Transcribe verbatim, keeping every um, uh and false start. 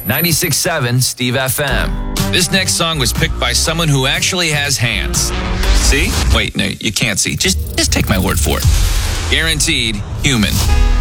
ninety-six point seven Steve F M. This next song was picked by someone who actually has hands. See? Wait, no, you can't see. Just, just take my word for it. Guaranteed human.